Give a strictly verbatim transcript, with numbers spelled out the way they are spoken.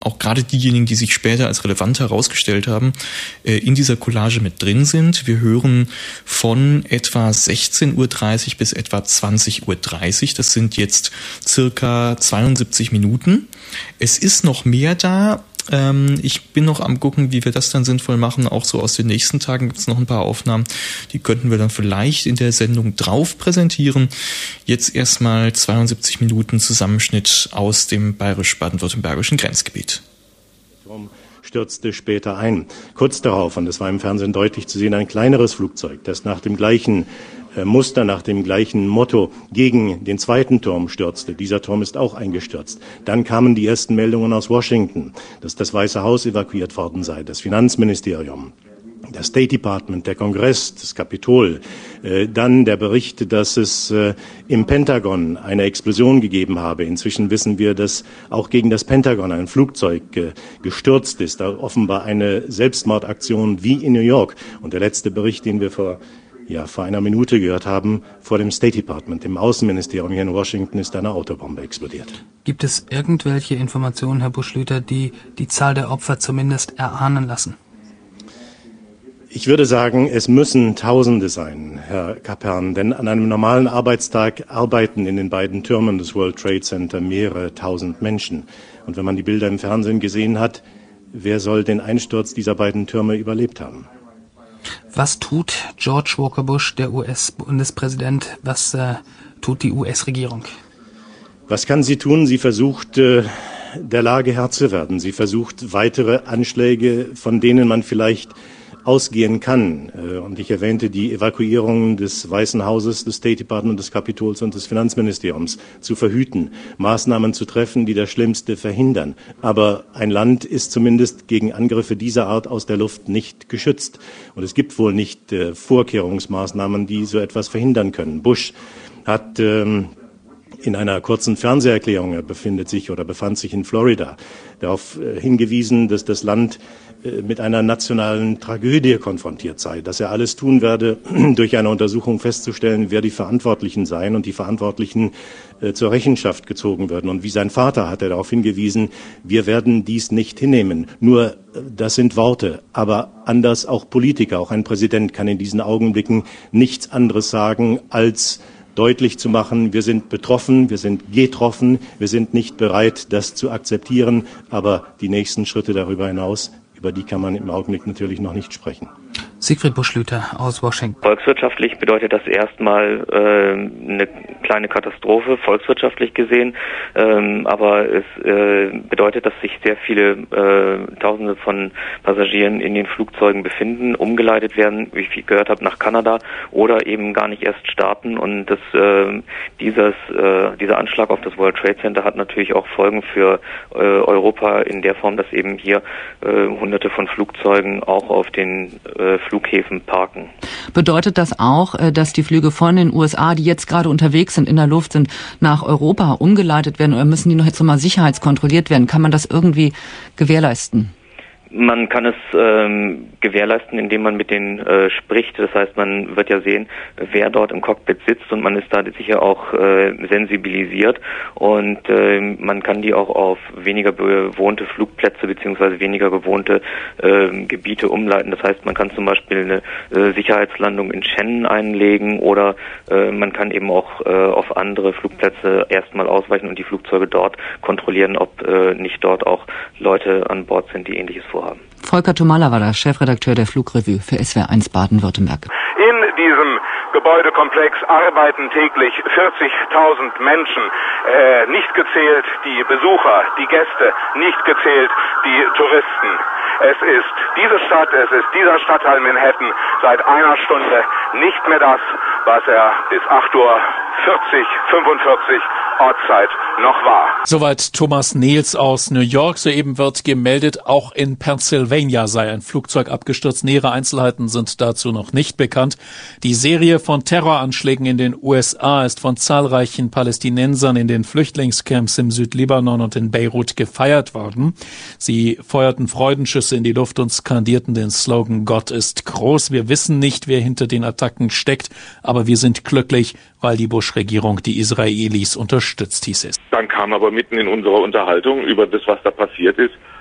auch gerade diejenigen, die sich später als relevant herausgestellt haben, in dieser Collage mit drin sind. Wir hören von etwa sechzehn Uhr dreißig bis etwa zwanzig Uhr dreißig. Das sind jetzt circa zweiundsiebzig Minuten. Es ist noch mehr da. Ich bin noch am gucken, wie wir das dann sinnvoll machen. Auch so aus den nächsten Tagen gibt es noch ein paar Aufnahmen. Die könnten wir dann vielleicht in der Sendung drauf präsentieren. Jetzt erstmal zweiundsiebzig Minuten Zusammenschnitt aus dem bayerisch-baden-württembergischen Grenzgebiet. Stürzte später ein. Kurz darauf, und das war im Fernsehen deutlich zu sehen, ein kleineres Flugzeug, das nach dem gleichen äh, Muster, nach dem gleichen Motto gegen den zweiten Turm stürzte. Dieser Turm ist auch eingestürzt. Dann kamen die ersten Meldungen aus Washington, dass das Weiße Haus evakuiert worden sei, das Finanzministerium, das State Department, der Kongress, das Kapitol, äh, dann der Bericht, dass es äh, im Pentagon eine Explosion gegeben habe. Inzwischen wissen wir, dass auch gegen das Pentagon ein Flugzeug äh, gestürzt ist, da offenbar eine Selbstmordaktion wie in New York. Und der letzte Bericht, den wir vor, ja, vor einer Minute gehört haben, vor dem State Department, dem Außenministerium hier in Washington, ist eine Autobombe explodiert. Gibt es irgendwelche Informationen, Herr Buschlüter, die die Zahl der Opfer zumindest erahnen lassen? Ich würde sagen, es müssen Tausende sein, Herr Kapern, denn an einem normalen Arbeitstag arbeiten in den beiden Türmen des World Trade Center mehrere tausend Menschen. Und wenn man die Bilder im Fernsehen gesehen hat, wer soll den Einsturz dieser beiden Türme überlebt haben? Was tut George Walker Bush, der U S-Bundespräsident? Was äh, tut die U S-Regierung? Was kann sie tun? Sie versucht, äh, der Lage Herr zu werden. Sie versucht, weitere Anschläge, von denen man vielleicht ausgehen kann. Und ich erwähnte die Evakuierung des Weißen Hauses, des State Department, des Kapitols und des Finanzministeriums zu verhüten, Maßnahmen zu treffen, die das Schlimmste verhindern. Aber ein Land ist zumindest gegen Angriffe dieser Art aus der Luft nicht geschützt. Und es gibt wohl nicht äh, Vorkehrungsmaßnahmen, die so etwas verhindern können. Bush hat ähm, in einer kurzen Fernseherklärung, er befindet sich oder befand sich in Florida, darauf äh, hingewiesen, dass das Land mit einer nationalen Tragödie konfrontiert sei, dass er alles tun werde, durch eine Untersuchung festzustellen, wer die Verantwortlichen seien und die Verantwortlichen äh, zur Rechenschaft gezogen würden. Und wie sein Vater hat er darauf hingewiesen, wir werden dies nicht hinnehmen. Nur, äh, das sind Worte, aber anders auch Politiker, auch ein Präsident kann in diesen Augenblicken nichts anderes sagen, als deutlich zu machen, wir sind betroffen, wir sind getroffen, wir sind nicht bereit, das zu akzeptieren, aber die nächsten Schritte darüber hinaus, über die kann man im Augenblick natürlich noch nicht sprechen. Siegfried Buschlüter aus Washington. Volkswirtschaftlich bedeutet das erstmal äh, eine kleine Katastrophe, volkswirtschaftlich gesehen. Ähm, aber es äh, bedeutet, dass sich sehr viele äh, Tausende von Passagieren in den Flugzeugen befinden, umgeleitet werden, wie ich gehört habe, nach Kanada oder eben gar nicht erst starten. Und das, äh, dieses, äh, dieser Anschlag auf das World Trade Center hat natürlich auch Folgen für äh, Europa in der Form, dass eben hier äh, hunderte von Flugzeugen auch auf den äh, Flughäfen parken. Bedeutet das auch, dass die Flüge von den U S A, die jetzt gerade unterwegs sind, in der Luft sind, nach Europa umgeleitet werden oder müssen die noch jetzt nochmal sicherheitskontrolliert werden? Kann man das irgendwie gewährleisten? Man kann es ähm, gewährleisten, indem man mit denen äh, spricht. Das heißt, man wird ja sehen, wer dort im Cockpit sitzt und man ist da sicher auch äh, sensibilisiert und äh, man kann die auch auf weniger bewohnte Flugplätze beziehungsweise weniger bewohnte äh, Gebiete umleiten. Das heißt, man kann zum Beispiel eine äh, Sicherheitslandung in Shannon einlegen oder äh, man kann eben auch äh, auf andere Flugplätze erstmal ausweichen und die Flugzeuge dort kontrollieren, ob äh, nicht dort auch Leute an Bord sind, die Ähnliches vorhaben. Volker Tomalla war der Chefredakteur der Flugrevue für S W R eins Baden-Württemberg. In diesem Gebäudekomplex arbeiten täglich vierzigtausend Menschen, äh, nicht gezählt die Besucher, die Gäste, nicht gezählt die Touristen. Es ist diese Stadt, es ist dieser Stadtteil Manhattan seit einer Stunde nicht mehr das, was er bis acht Uhr vierzig, fünfundvierzig Ortszeit noch war. Soweit Thomas Nehls aus New York. Soeben wird gemeldet, auch in Pennsylvania sei ein Flugzeug abgestürzt. Nähere Einzelheiten sind dazu noch nicht bekannt. Die Serie von Terroranschlägen in den U S A ist von zahlreichen Palästinensern in den Flüchtlingscamps im Südlibanon und in Beirut gefeiert worden. Sie feuerten Freudenschüsse in die Luft und skandierten den Slogan: Gott ist groß. Wir wissen nicht, wer hinter den Attacken steckt, aber wir sind glücklich weil die Bush-Regierung die Israelis unterstützt, hieß es. Dann kam aber mitten in unserer Unterhaltung über das, was da passiert ist,